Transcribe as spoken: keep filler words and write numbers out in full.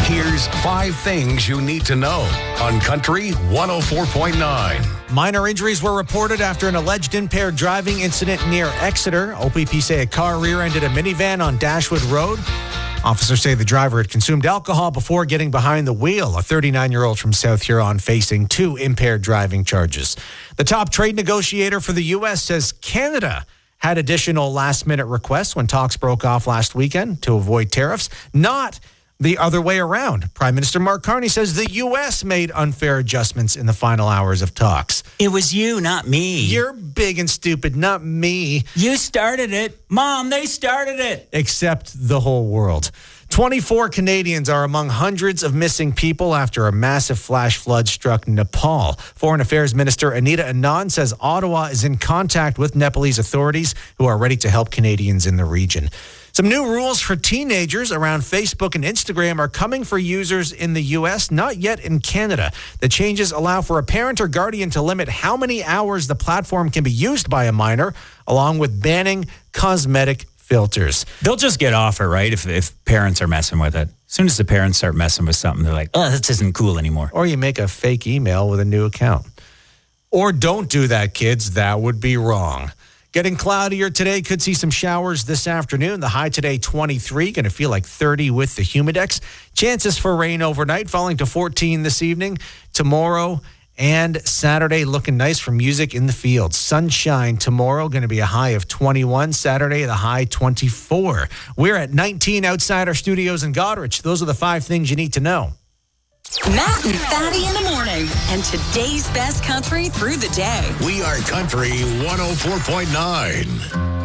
Here's five things you need to know on Country one oh four point nine. Minor injuries were reported after an alleged impaired driving incident near Exeter. O P P say a car rear-ended a minivan on Dashwood Road. Officers say the driver had consumed alcohol before getting behind the wheel. A thirty-nine-year-old from South Huron facing two impaired driving charges. The top trade negotiator for the U S says Canada had additional last-minute requests when talks broke off last weekend to avoid tariffs, not the other way around. Prime Minister Mark Carney says the U S made unfair adjustments in the final hours of talks. It was you, not me. You're big and stupid, not me. You started it. Mom, they started it. Except the whole world. twenty-four Canadians are among hundreds of missing people after a massive flash flood struck Nepal. Foreign Affairs Minister Anita Anand says Ottawa is in contact with Nepalese authorities who are ready to help Canadians in the region. Some new rules for teenagers around Facebook and Instagram are coming for users in the U S, not yet in Canada. The changes allow for a parent or guardian to limit how many hours the platform can be used by a minor, along with banning cosmetic filters. They'll just get off it, right, if, if parents are messing with it. As soon as the parents start messing with something, they're like, oh, this isn't cool anymore. Or you make a fake email with a new account. Or don't do that, kids. That would be wrong. Getting cloudier today. Could see some showers this afternoon. The high today, twenty-three. Going to feel like thirty with the humidex. Chances for rain overnight, falling to fourteen this evening. Tomorrow and Saturday looking nice for music in the field. Sunshine tomorrow. Going to be a high of twenty-one. Saturday, the high twenty-four. We're at nineteen outside our studios in Goderich. Those are the five things you need to know. Matt and Fatty in the morning, and today's best country through the day. We are Country one oh four point nine.